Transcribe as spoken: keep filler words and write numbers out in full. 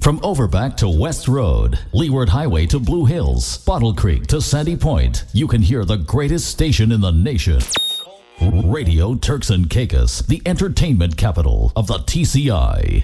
From Overback to West Road, Leeward Highway to Blue Hills, Bottle Creek to Sandy Point, you can hear the greatest station in the nation. Radio Turks and Caicos, the entertainment capital of the T C I.